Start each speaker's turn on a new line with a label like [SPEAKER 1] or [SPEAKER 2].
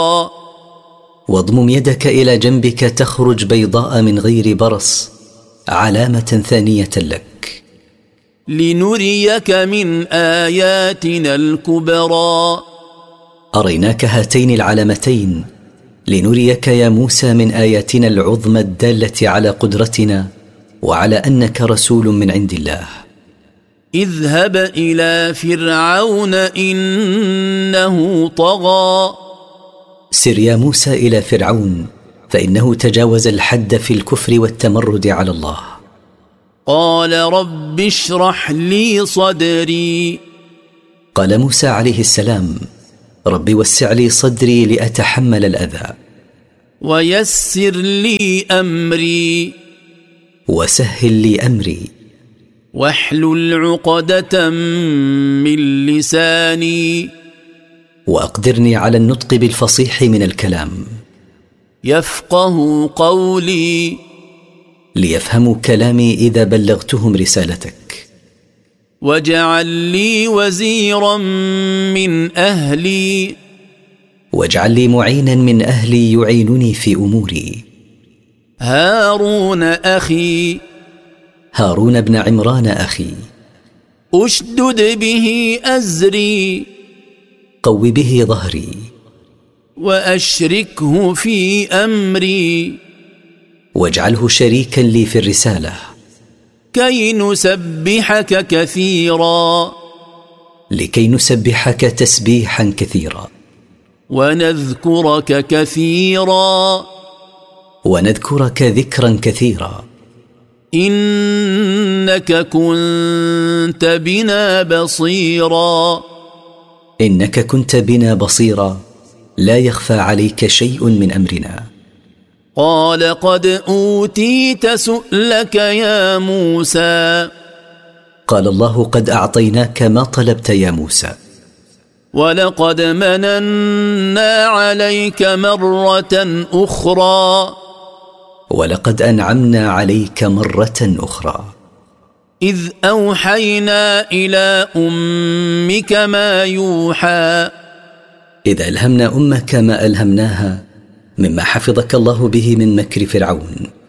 [SPEAKER 1] واضمم يدك إلى جنبك تخرج بيضاء من غير برص، علامة ثانية لك.
[SPEAKER 2] لنريك من آياتنا الكبرى.
[SPEAKER 1] أريناك هاتين العلامتين لنريك يا موسى من آياتنا العظمى الدالة على قدرتنا وعلى أنك رسول من عند الله.
[SPEAKER 2] اذهب إلى فرعون إنه طغى.
[SPEAKER 1] سر يا موسى إلى فرعون فإنه تجاوز الحد في الكفر والتمرد على الله.
[SPEAKER 2] قال رب اشرح لي صدري.
[SPEAKER 1] قال موسى عليه السلام: رب وسع لي صدري لأتحمل الأذى.
[SPEAKER 2] ويسر لي أمري.
[SPEAKER 1] وسهل لي أمري.
[SPEAKER 2] واحلل عقدة من لساني.
[SPEAKER 1] وأقدرني على النطق بالفصيح من الكلام.
[SPEAKER 2] يفقه قولي.
[SPEAKER 1] ليفهموا كلامي إذا بلغتهم رسالتك.
[SPEAKER 2] واجعل لي وزيرا من أهلي.
[SPEAKER 1] واجعل لي معينا من أهلي يعينني في أموري.
[SPEAKER 2] هارون أخي.
[SPEAKER 1] هارون بن عمران أخي.
[SPEAKER 2] أشدد به أزري.
[SPEAKER 1] قو به ظهري.
[SPEAKER 2] وأشركه في أمري.
[SPEAKER 1] واجعله شريكا لي في الرسالة.
[SPEAKER 2] كي نسبحك كثيرا.
[SPEAKER 1] لكي نسبحك تسبيحا كثيرا.
[SPEAKER 2] ونذكرك كثيرا.
[SPEAKER 1] ونذكرك ذكرا كثيرا.
[SPEAKER 2] إنك كنت بنا بصيرا.
[SPEAKER 1] إنك كنت بنا بصيرا، لا يخفى عليك شيء من أمرنا.
[SPEAKER 2] قال قد أوتيت سؤلك يا موسى.
[SPEAKER 1] قال الله: قد أعطيناك ما طلبت يا موسى.
[SPEAKER 2] ولقد مننا عليك مرة أخرى.
[SPEAKER 1] ولقد أنعمنا عليك مرة أخرى.
[SPEAKER 2] إذ أوحينا إلى أمك ما يوحى.
[SPEAKER 1] إذا ألهمنا أمك ما ألهمناها مما حفظك الله به من مكر فرعون.